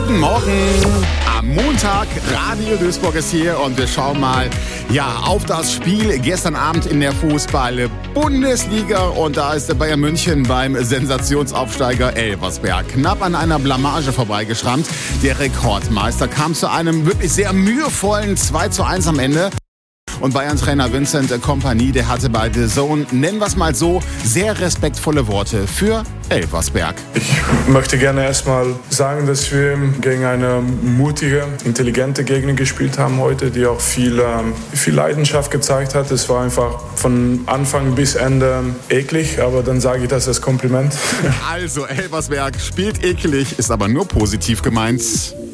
Guten Morgen. Am Montag, Radio Duisburg ist hier und wir schauen mal auf das Spiel gestern Abend in der Fußball-Bundesliga. Und da ist der Bayern München beim Sensationsaufsteiger Elversberg knapp an einer Blamage vorbeigeschrammt. Der Rekordmeister kam zu einem wirklich sehr mühevollen 2:1 am Ende. Und Bayern-Trainer Vincent Kompany, der hatte bei The Zone, nennen wir es mal so, sehr respektvolle Worte für Elversberg. Ich möchte gerne erstmal sagen, dass wir gegen eine mutige, intelligente Gegner gespielt haben heute, die auch viel Leidenschaft gezeigt hat. Es war einfach von Anfang bis Ende eklig, aber dann sage ich das als Kompliment. Also, Elversberg spielt eklig, ist aber nur positiv gemeint.